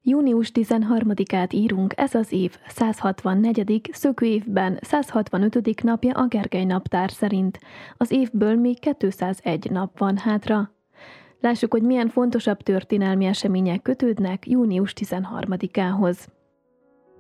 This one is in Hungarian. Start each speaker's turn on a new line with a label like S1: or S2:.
S1: Június 13-át írunk, ez az év 164. szökőévben 165. napja a Gergely naptár szerint. Az évből még 201 nap van hátra. Lássuk, hogy milyen fontosabb történelmi események kötődnek június 13-ához.